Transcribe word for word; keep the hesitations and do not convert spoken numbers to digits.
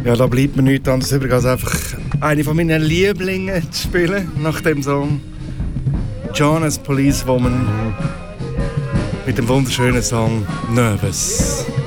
Ja, da bleibt mir nichts anderes übrig, als einfach eine von meinen Lieblingen zu spielen nach dem Song. Jonas Policewoman mit dem wunderschönen Song Nervous.